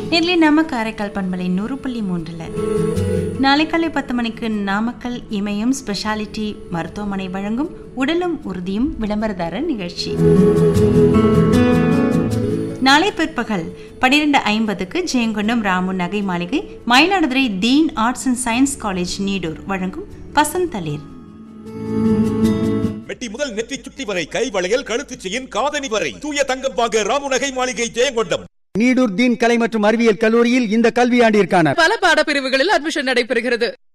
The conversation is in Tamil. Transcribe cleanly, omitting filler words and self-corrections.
நேர்லயே நம்ம காரைக்கால் பண்பலை 100.3 நாளை காலை 10 மணிக்கு நாமக்கல் இமயம் ஸ்பெஷாலிட்டி மருத்துவமனை வழங்கும் உடலும் உறுதியும் விளம்பரதார நிகழ்ச்சி. நாளை பிற்பகல் 12:50க்கு ஜெயங்கொண்டம் ராமு நகை மாளிகை Mayiladuthurai dean arts and science college Needur வழங்கும் பசந்தளிர். வெட்டி முதல் நெற்றி சுட்டி வரை கை வளையல் கழுத்து செயின் காதணி வரை தூய தங்கம் வாங்க ராமு நகை மாளிகை ஜெயங்கொண்டம். நீடூர் தீன் கலை மற்றும் அறிவியல் கல்லூரியில் இந்த கல்வியாண்டிற்கான பல பாடப்பிரிவுகளில் அட்மிஷன் நடைபெறுகிறது.